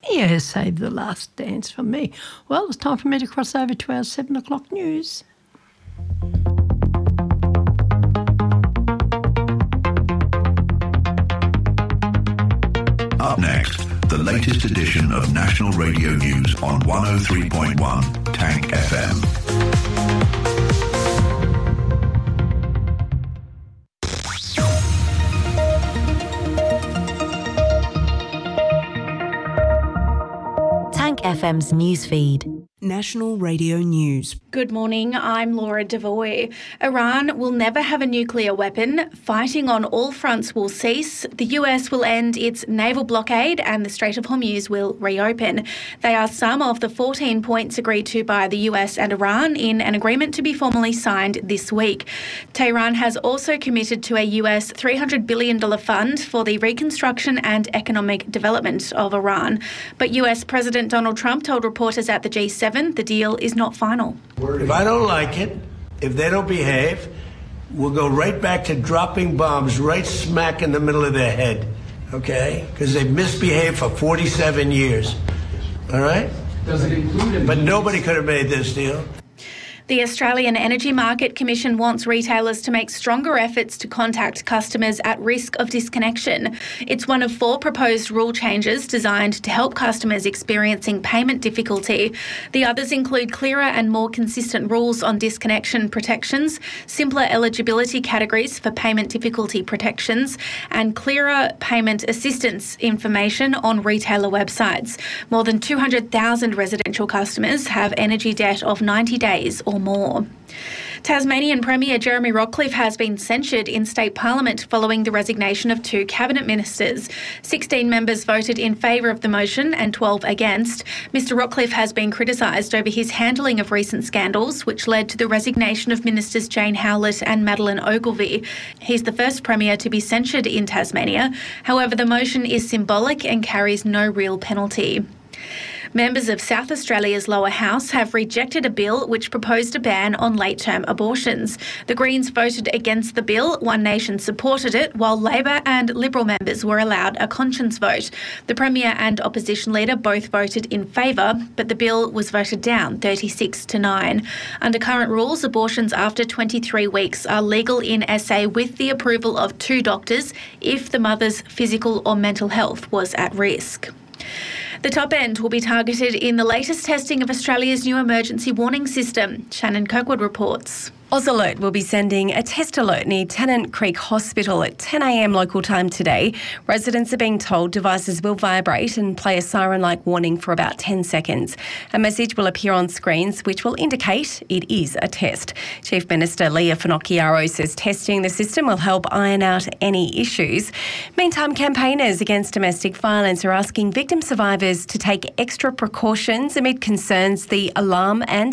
Tasmania has saved the last dance for me. Well, it's time for me to cross over to our 7 o'clock news. Up next, the latest edition of National Radio News on 103.1 Tank FM. Tank FM's newsfeed. National Radio News. Good morning, I'm Laura Devoy. Iran will never have a nuclear weapon. Fighting on all fronts will cease. The US will end its naval blockade and the Strait of Hormuz will reopen. They are some of the 14 points agreed to by the US and Iran in an agreement to be formally signed this week. Tehran has also committed to a US $300 billion fund for the reconstruction and economic development of Iran. But US President Donald Trump told reporters at the G7 the deal is not final. If I don't like it, if they don't behave, we'll go right back to dropping bombs right smack in the middle of their head, okay? Because they've misbehaved for 47 years, all right? Does it include? But nobody could have made this deal. The Australian Energy Market Commission wants retailers to make stronger efforts to contact customers at risk of disconnection. It's one of 4 proposed rule changes designed to help customers experiencing payment difficulty. The others include clearer and more consistent rules on disconnection protections, simpler eligibility categories for payment difficulty protections, and clearer payment assistance information on retailer websites. More than 200,000 residential customers have energy debt of 90 days or more. Tasmanian Premier Jeremy Rockliff has been censured in state parliament following the resignation of 2 cabinet ministers. 16 members voted in favour of the motion and 12 against. Mr Rockliff has been criticised over his handling of recent scandals, which led to the resignation of Ministers Jane Howlett and Madeleine Ogilvie. He's the first Premier to be censured in Tasmania. However, the motion is symbolic and carries no real penalty. Members of South Australia's lower house have rejected a bill which proposed a ban on late-term abortions. The Greens voted against the bill, One Nation supported it, while Labor and Liberal members were allowed a conscience vote. The Premier and Opposition Leader both voted in favour, but the bill was voted down 36-9. Under current rules, abortions after 23 weeks are legal in SA with the approval of 2 doctors if the mother's physical or mental health was at risk. The top end will be targeted in the latest testing of Australia's new emergency warning system. Shannon Kirkwood reports. AusAlert will be sending a test alert near Tennant Creek Hospital at 10 a.m. local time today. Residents are being told devices will vibrate and play a siren-like warning for about 10 seconds. A message will appear on screens which will indicate it is a test. Chief Minister Leah Finocchiaro says testing the system will help iron out any issues. Meantime, campaigners against domestic violence are asking victim survivors to take extra precautions amid concerns the alarm and